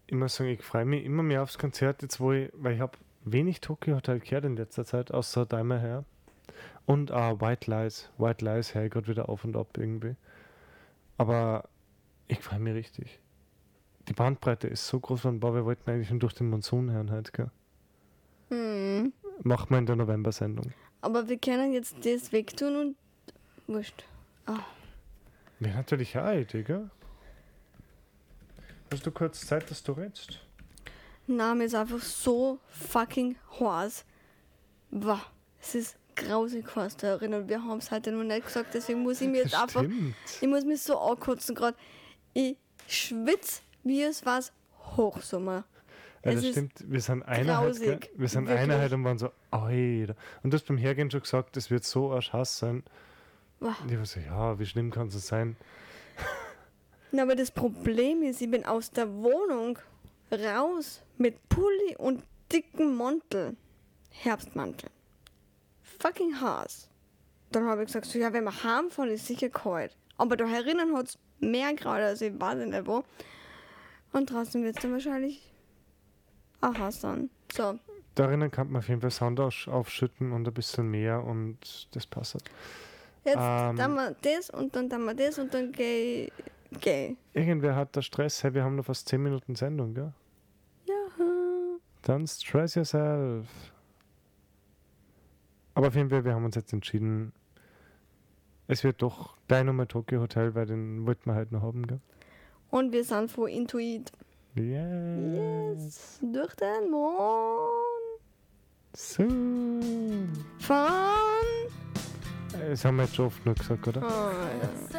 ich muss sagen, ich freue mich immer mehr aufs Konzert, jetzt weil ich habe wenig Tokyo Hotel gehört in letzter Zeit, außer Daimer her. Und White Lies. White Lies höre ich gerade wieder auf und ab irgendwie. Aber ich freue mich richtig. Die Bandbreite ist so groß von wir wollten eigentlich schon durch den Monsun hören heute, gell? Macht man in der November-Sendung. Aber wir können jetzt das wegtun und wurscht. Wäre natürlich auch eine Idee, gell? Hast du kurz Zeit, dass du redest? Name ist einfach so fucking heiß. Wow, es ist grausig heiß da drin und wir haben es heute noch nicht gesagt, deswegen muss ich mir jetzt einfach, ich muss mich so ankotzen gerade. Ich schwitze, wie es was Hochsommer. Ja, das stimmt. Wir sind Einheit, gell? Wir sind Einheit und waren so, Alter. Und du hast beim Hergehen schon gesagt, es wird so ein Hass sein. Wow. Und ich war so, ja, wie schlimm kann es sein? Na, aber das Problem ist, ich bin aus der Wohnung raus mit Pulli und dicken Mantel. Herbstmantel. Fucking heiß. Dann habe ich gesagt, so, ja, wenn wir heimfahren, ist sicher kalt. Aber da herinnen hat es mehr Grad, also ich weiß nicht wo. Und draußen wird es dann wahrscheinlich auch heiß sein. So. Darinnen kann man auf jeden Fall Sound aufschütten und ein bisschen mehr und das passt. Jetzt dann wir das und dann wir das und dann geh. Irgendwer hat da Stress. Hey, wir haben noch fast 10 Minuten Sendung, gell? Ja. Dann stress yourself. Aber auf jeden Fall, wir haben uns jetzt entschieden, es wird doch gleich nochmal Tokyo Hotel, weil den wollten wir halt noch haben, gell? Und wir sind von Intuit. Yes. Durch den Mond. So. Von. Das haben wir jetzt schon oft genug gesagt, oder? Oh, ja.